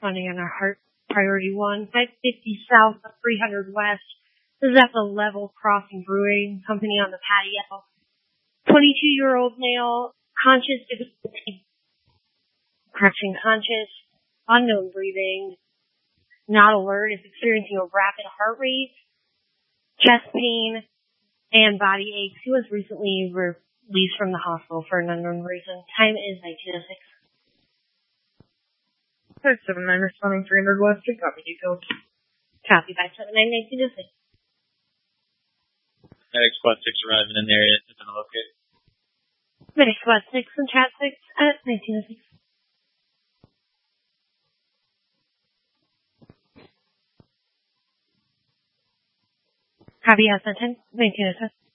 responding on our heart priority 1, 550 south of 300 west. This is at the Level Crossing Brewing Company on the patio. 22-year-old male, conscious difficulty, correction, conscious, unknown breathing, not alert, is experiencing a rapid heart rate, chest pain, and body aches. He was recently released from the hospital for an unknown reason. Time is 1906. 579 responding 300 west. Good copy, details. Copy 579 1906. Medic Squad 6 arriving in the area. It's been located. Medic Squad 6 and Chat 6 at 1906. Copy, House 10, 1906.